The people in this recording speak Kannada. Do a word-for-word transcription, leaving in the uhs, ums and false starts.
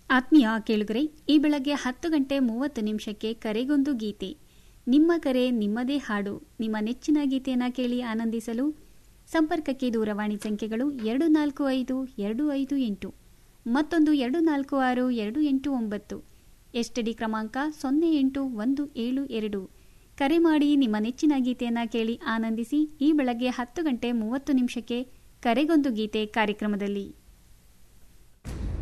ಆತ್ಮೀಯ ಕೇಳುಗರೆ, ಈ ಬೆಳಗ್ಗೆ ಹತ್ತು ಗಂಟೆ ಮೂವತ್ತು ನಿಮಿಷಕ್ಕೆ ಕರೆಗೊಂದು ಗೀತೆ. ನಿಮ್ಮ ಕರೆ ನಿಮ್ಮದೇ ಹಾಡು. ನಿಮ್ಮ ನೆಚ್ಚಿನ ಗೀತೆಯನ್ನು ಕೇಳಿ ಆನಂದಿಸಲು ಸಂಪರ್ಕಕ್ಕೆ ದೂರವಾಣಿ ಸಂಖ್ಯೆಗಳು ಎರಡು ನಾಲ್ಕು ಐದು ಎರಡು ಐದು ಎಂಟು, ಮತ್ತೊಂದು ಎರಡು ನಾಲ್ಕು ಆರು ಎರಡು ಎಂಟು ಒಂಬತ್ತು, ಎಸ್ಟಿಡಿ ಕ್ರಮಾಂಕ ಸೊನ್ನೆ ಎಂಟು ಒಂದು ಏಳು ಎರಡು. ಕರೆ ಮಾಡಿ ನಿಮ್ಮ ನೆಚ್ಚಿನ ಗೀತೆಯನ್ನು ಕೇಳಿ ಆನಂದಿಸಿ. ಈ ಬೆಳಗ್ಗೆ ಹತ್ತು ಗಂಟೆ ಮೂವತ್ತು ನಿಮಿಷಕ್ಕೆ ಕರೆಗೊಂದು ಗೀತೆ ಕಾರ್ಯಕ್ರಮದಲ್ಲಿ